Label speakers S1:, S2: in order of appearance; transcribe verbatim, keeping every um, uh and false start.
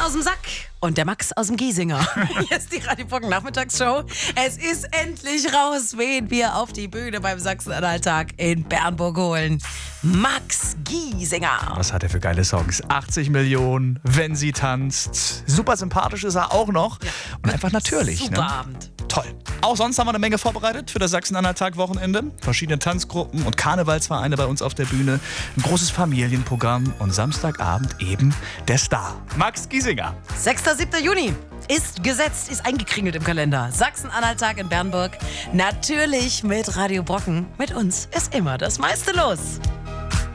S1: aus dem Sack und der Max aus dem Giesinger. Hier ist die Radio Brocken Nachmittagsshow. Es ist endlich raus, wen wir auf die Bühne beim Sachsen-Anhalt-Tag in Bernburg holen. Max Giesinger.
S2: Was hat er für geile Songs? achtzig Millionen, Wenn sie tanzt. Super sympathisch ist er auch noch. Ja, und einfach natürlich.
S1: Super
S2: ne?
S1: Abend.
S2: Toll. Auch sonst haben wir eine Menge vorbereitet für das Sachsen-Anhalt-Tag-Wochenende. Verschiedene Tanzgruppen und Karnevalsvereine bei uns auf der Bühne. Ein großes Familienprogramm und Samstagabend eben der Star. Max Giesinger.
S1: sechster siebter Juni ist gesetzt, ist eingekringelt im Kalender. Sachsen-Anhalt-Tag in Bernburg. Natürlich mit Radio Brocken. Mit uns ist immer das meiste los.